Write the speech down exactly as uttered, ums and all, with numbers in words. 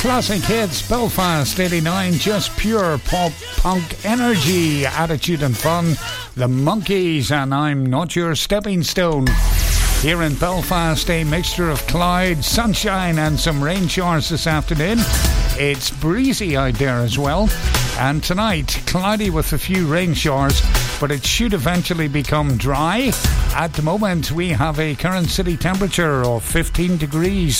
Classic hits, Belfast eighty-nine, just pure pop punk energy, attitude and fun. The Monkees and I'm Not Your Stepping Stone. Here in Belfast, a mixture of cloud, sunshine and some rain showers this afternoon. It's breezy out there as well. And tonight, cloudy with a few rain showers, but it should eventually become dry. At the moment, we have a current city temperature of fifteen degrees.